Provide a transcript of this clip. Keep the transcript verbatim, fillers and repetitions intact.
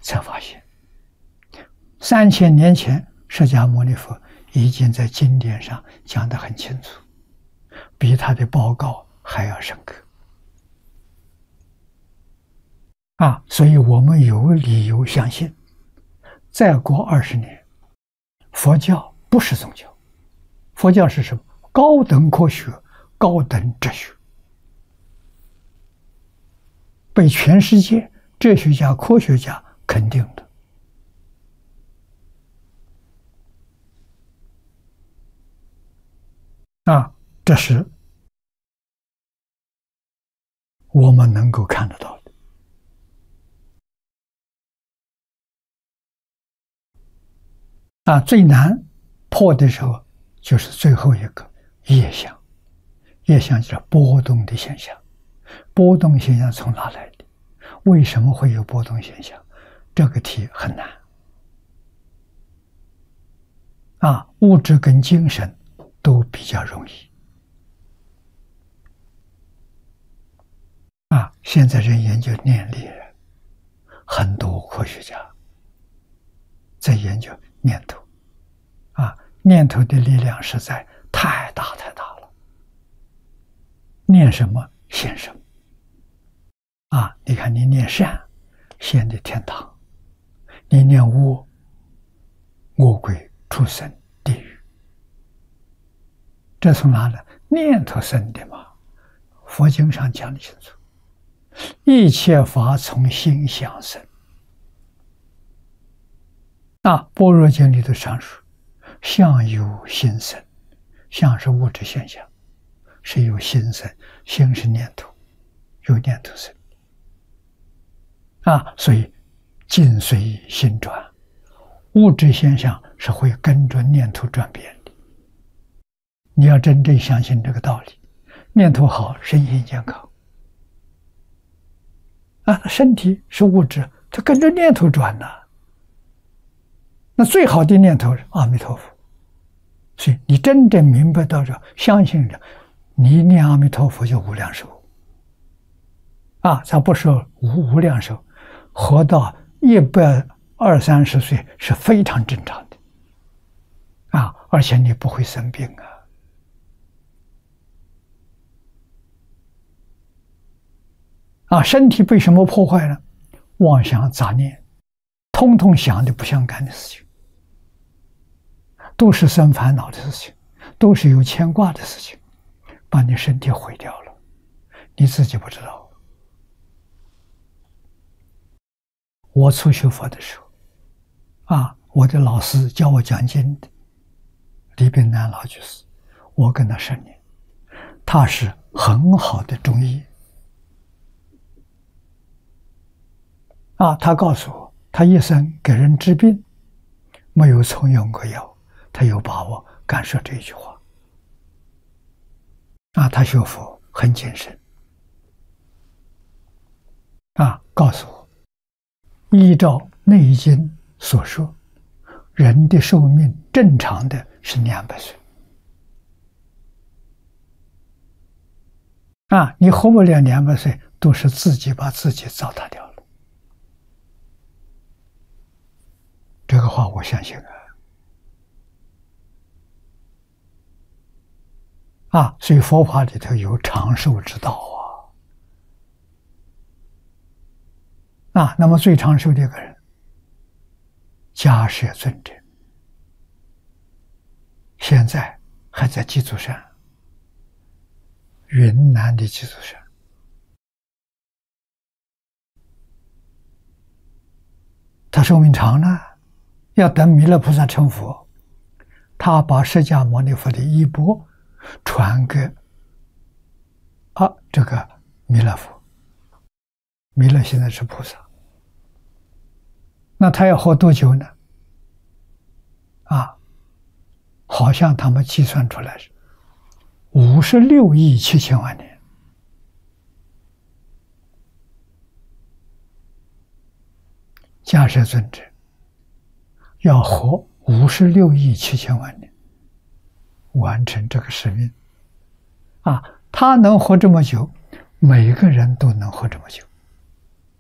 才发现，三千年前释迦牟尼佛已经在经典上讲得很清楚，比他的报告还要深刻啊！所以我们有理由相信，再过二十年，佛教不是宗教，佛教是什么？高等科学、高等哲学，被全世界哲学家、科学家肯定的。啊，这是我们能够看得到的。啊，最难破的时候就是最后一个业相。业相就是波动的现象。波动现象从哪来的？为什么会有波动现象？这个题很难。啊，物质跟精神都比较容易。啊，现在人研究念力，很多科学家在研究念头。啊，念头的力量实在太大太大了。念什么现什么。啊，你看，你念善，现的天堂；你念恶，恶鬼、畜生、地狱。这从哪来？念头生的嘛。佛经上讲得清楚，一切法从心想生。啊，般若经里头上说，相由心生，相是物质现象，是由心生，心是念头，由念头生。啊，所以境随心转，物质现象是会跟着念头转变的。你要真正相信这个道理，念头好，身心健康。啊，身体是物质，它跟着念头转呢。那最好的念头是阿弥陀佛。所以你真正明白到这，相信着，你念阿弥陀佛就无量寿。啊，咱不说无无量寿。活到一百二三十岁是非常正常的，啊，而且你不会生病啊！啊，身体被什么破坏了？妄想杂念，通通想的不相干的事情，都是生烦恼的事情，都是有牵挂的事情，把你身体毁掉了，你自己不知道。我初学佛的时候，啊，我的老师教我讲经的李炳南老居士，我跟他十年，他是很好的中医。啊，他告诉我，他一生给人治病，没有重用过药，他有把握敢说这一句话。啊，他学佛很谨慎。啊，告诉我。依照《内经》所说，人的寿命正常的是两百岁。啊，你活不了两百岁，都是自己把自己糟蹋掉了。这个话我相信啊。啊，所以佛法里头有长寿之道啊。啊，那么最长寿的一个人，迦叶尊者，现在还在鸡足山，云南的鸡足山。他寿命长了，要等弥勒菩萨成佛，他把释迦牟尼佛的衣钵传给啊这个弥勒佛。弥勒现在是菩萨。那他要活多久呢？啊，好像他们计算出来是五十六亿七千万年。迦叶尊者要活五十六亿七千万年，完成这个使命。啊，他能活这么久，每个人都能活这么久。